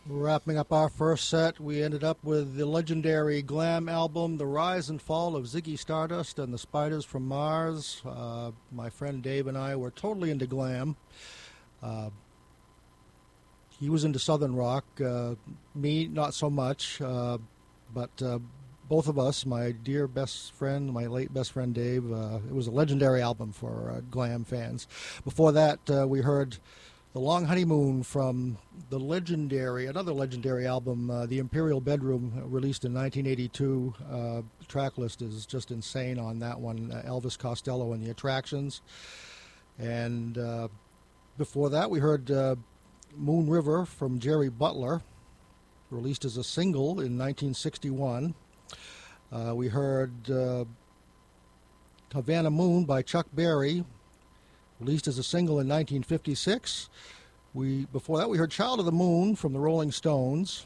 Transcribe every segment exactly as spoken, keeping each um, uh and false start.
Wrapping up our first set, we ended up with the legendary glam album, The Rise and Fall of Ziggy Stardust and the Spiders from Mars. Uh, my friend Dave and I were totally into glam. Uh, he was into Southern rock, uh, me not so much, uh, but uh, both of us, my dear best friend, my late best friend Dave, uh, it was a legendary album for uh, glam fans. Before that, uh, we heard The Long Honeymoon from the legendary, another legendary album, uh, The Imperial Bedroom, released in nineteen eighty-two. Uh, the track list is just insane on that one. Uh, Elvis Costello and the Attractions. And uh, before that, we heard uh, Moon River from Jerry Butler, released as a single in nineteen sixty-one. Uh, we heard uh, Havana Moon by Chuck Berry, released as a single in nineteen fifty-six. We before that we heard Child of the Moon from the Rolling Stones.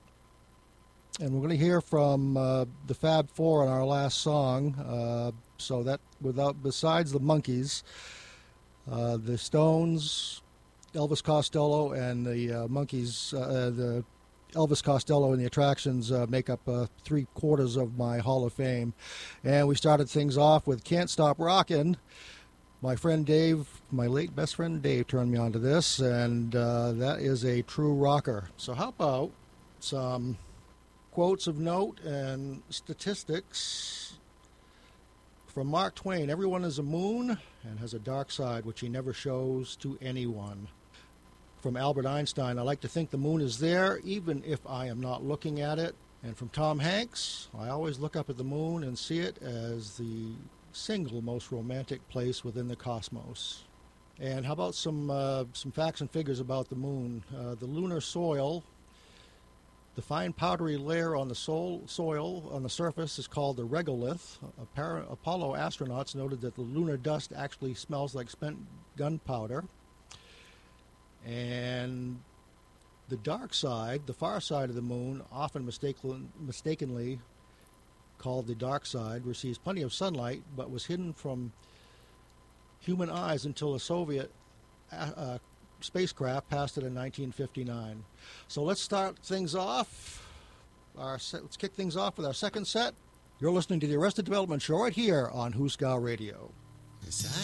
And we're going to hear from uh, the Fab Four on our last song. Uh, so that without besides the Monkees, uh, the Stones, Elvis Costello, and the uh, Monkees, uh, the Elvis Costello and the Attractions uh, make up uh, three quarters of my Hall of Fame. And we started things off with Can't Stop Rockin'. My friend Dave, my late best friend Dave, turned me on to this, and uh, that is a true rocker. So how about some quotes of note and statistics from Mark Twain? Everyone is a moon and has a dark side which he never shows to anyone. From Albert Einstein, I like to think the moon is there even if I am not looking at it. And from Tom Hanks, I always look up at the moon and see it as the single most romantic place within the cosmos. And how about some uh, some facts and figures about the moon? Uh, the lunar soil, the fine powdery layer on the sol- soil on the surface is called the regolith. Apparent Apollo astronauts noted that the lunar dust actually smells like spent gunpowder. And the dark side, the far side of the moon, often mistaken, mistakenly called the dark side, receives plenty of sunlight, but was hidden from human eyes until a Soviet uh, spacecraft passed it in nineteen fifty-nine. So let's start things off. Our set, let's kick things off with our second set. You're listening to the Arrested Development Show right here on Hooskow Radio.